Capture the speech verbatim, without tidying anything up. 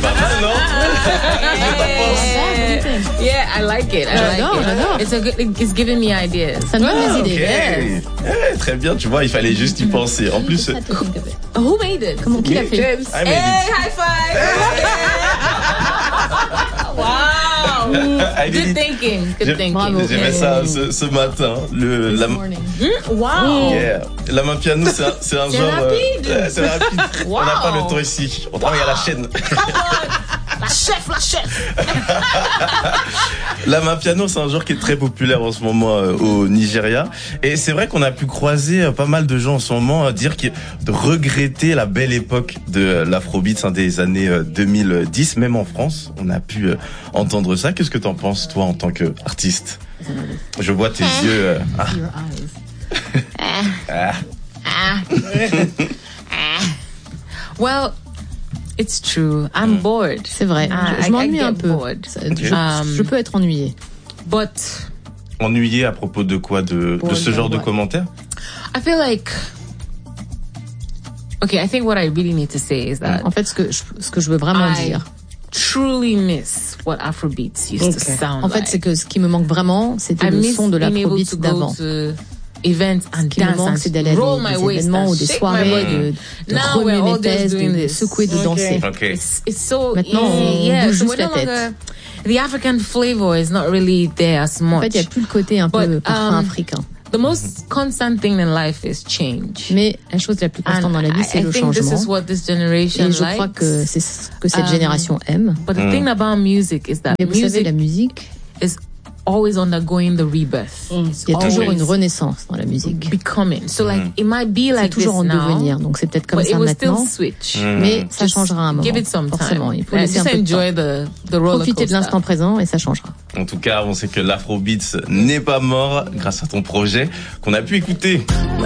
pas mal, non? Yeah, I like it. I J'adore, like it. j'adore. It's a good, it's giving me ideas. Ça me donne Ah, des ok. idées. Yes. Eh, très bien, tu vois, il fallait juste y penser. En plus, Who made it? Comment qui l'a fait? James. I made Hey, it. high five! Wow. I did Good it. thinking. Good J'ai- thinking. Bravo. J'ai fait ça ce, ce matin. Le, la, Morning. Mm, wow. yeah. La main piano, c'est un, c'est un C'est genre. rapide. euh, c'est rapide. Wow. On n'a pas le temps ici. On travaille à la chaîne. La chef, la chef. La main piano, c'est un genre qui est très populaire en ce moment euh, au Nigeria. Et c'est vrai qu'on a pu croiser euh, pas mal de gens en ce moment euh, dire qu'ils de regretter la belle époque de euh, l'afrobeat hein, des années euh, deux mille dix, même en France. On a pu euh, entendre ça. Qu'est-ce que t'en penses, toi, en tant qu'artiste? Je vois tes yeux. euh, ah. Your eyes. Ah. Well, it's true. I'm bored. C'est vrai. Ah, je je I- m'ennuie I get un peu. bored. Ça- Ok. Je, Um, je peux être ennuyée. But Ennuyé à propos de quoi? De, de ce Bon, genre de ouais. commentaires? I feel like. Okay, I think what I really need to say is that En fait, ce que je, ce que je veux vraiment I dire, truly miss what Afrobeats used to sound en fait, like. c'est que ce qui me manque vraiment, c'était I le miss son de being able l'afrobeat to go d'avant. to events and Ce qui me dance manque, and c'est d'aller à roll des, my des waist événements and ou des shake my soirées, body. de, de Now remuer we're mes all just fesses, doing de, de this. secouer, de danser. Ok. It's, it's so Maintenant, on easy. Yeah, bouge so juste we're la no tête. longer, the African flavor is not really there as much. En fait, il n'y a plus le côté un peu But, parfum um, africain. The most constant thing in life is change. Mais la chose la plus constante And dans la vie, I, c'est I le think this changement. is what this generation Et je likes. crois que c'est ce que cette Um, génération aime. But the thing about music is that Mais vous savez, music la musique, is always undergoing the rebirth. It's il y a toujours always une renaissance dans la musique. becoming. So like it might be C'est like toujours this en now, devenir. Donc c'est peut-être comme but ça it will still maintenant, switch. mais ça Just changera à un moment. Give it some time. Forcément, il faut Like, laisser un just peu de temps. enjoy the the roller Profiter de coaster. l'instant présent et ça changera. En tout cas, on sait que l'Afrobeats n'est pas mort grâce à ton projet qu'on a pu écouter.